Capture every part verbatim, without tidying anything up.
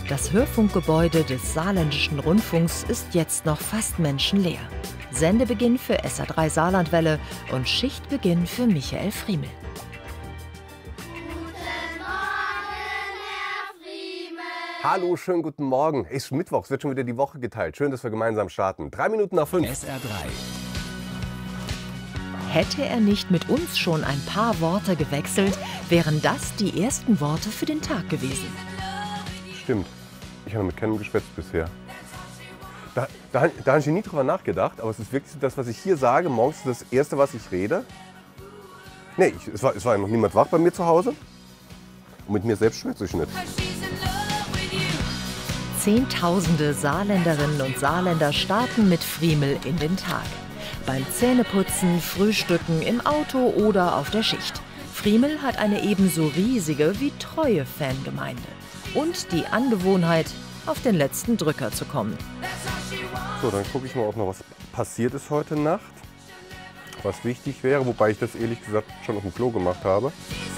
Das Hörfunkgebäude des Saarländischen Rundfunks ist jetzt noch fast menschenleer. Sendebeginn für S R drei Saarlandwelle und Schichtbeginn für Michael Friemel. Hallo, schönen guten Morgen. Es ist Mittwoch, es wird schon wieder die Woche geteilt. Schön, dass wir gemeinsam starten. Drei Minuten nach fünf. S R drei. Hätte er nicht mit uns schon ein paar Worte gewechselt, wären das die ersten Worte für den Tag gewesen. Stimmt. Ich habe mit keinem geschwätzt bisher. Da, da, da habe ich nie drüber nachgedacht, aber es ist wirklich das, was ich hier sage, morgens ist das Erste, was ich rede. Nee, ich, es, war, es war ja noch niemand wach bei mir zu Hause. Und mit mir selbst schwätze ich nicht. Zehntausende Saarländerinnen und Saarländer starten mit Friemel in den Tag. Beim Zähneputzen, Frühstücken, im Auto oder auf der Schicht. Friemel hat eine ebenso riesige wie treue Fangemeinde. Und die Angewohnheit, auf den letzten Drücker zu kommen. So, dann gucke ich mal, ob noch was passiert ist heute Nacht. Was wichtig wäre, wobei ich das ehrlich gesagt schon auf dem Klo gemacht habe.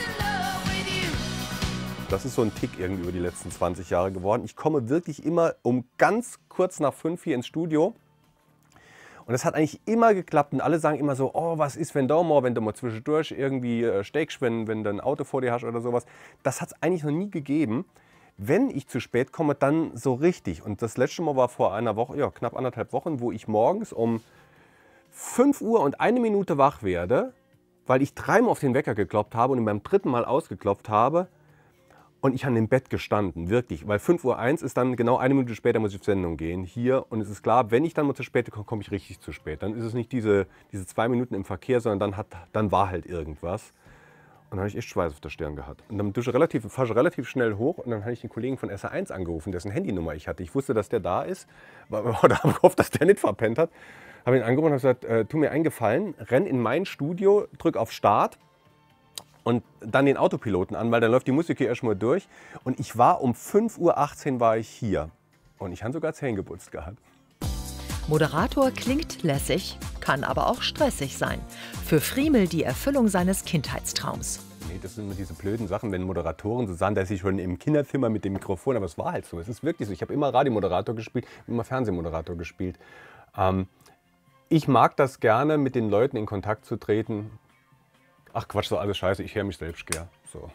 Das ist so ein Tick irgendwie über die letzten zwanzig Jahre geworden. Ich komme wirklich immer um ganz kurz nach fünf hier ins Studio. Und das hat eigentlich immer geklappt. Und alle sagen immer so, oh, was ist, wenn da mal, wenn du mal zwischendurch irgendwie äh, steckst, wenn, wenn du ein Auto vor dir hast oder sowas. Das hat es eigentlich noch nie gegeben. Wenn ich zu spät komme, dann so richtig. Und das letzte Mal war vor einer Woche, ja, knapp anderthalb Wochen, wo ich morgens um fünf Uhr und eine Minute wach werde, weil ich dreimal auf den Wecker geklopft habe und ihn beim dritten Mal ausgeklopft habe. Und ich habe im Bett gestanden, wirklich. Weil fünf Uhr eins ist dann genau eine Minute später, muss ich auf Sendung gehen hier. Und es ist klar, wenn ich dann mal zu spät komme, komme ich richtig zu spät. Dann ist es nicht diese, diese zwei Minuten im Verkehr, sondern dann, hat, dann war halt irgendwas. Und dann habe ich echt Schweiß auf der Stirn gehabt. Und dann dusche relativ, fahre ich relativ schnell hoch und dann habe ich den Kollegen von S R eins angerufen, dessen Handynummer ich hatte. Ich wusste, dass der da ist, oder habe gehofft, dass der nicht verpennt hat. Habe ihn angerufen und habe gesagt, äh, tu mir einen Gefallen, renn in mein Studio, drück auf Start und dann den Autopiloten an, weil dann läuft die Musik hier erstmal durch. Und ich war um fünf Uhr achtzehn war ich hier. Und ich habe sogar Zähne geputzt gehabt. Moderator klingt lässig, kann aber auch stressig sein. Für Friemel die Erfüllung seines Kindheitstraums. Nee, das sind immer diese blöden Sachen, wenn Moderatoren so sagen, dass ich schon im Kinderzimmer mit dem Mikrofon, aber es war halt so. Es ist wirklich so. Ich habe immer Radiomoderator gespielt, immer Fernsehmoderator gespielt. Ähm, ich mag das gerne, mit den Leuten in Kontakt zu treten. Ach Quatsch, so alles scheiße, ich höre mich selbst gern.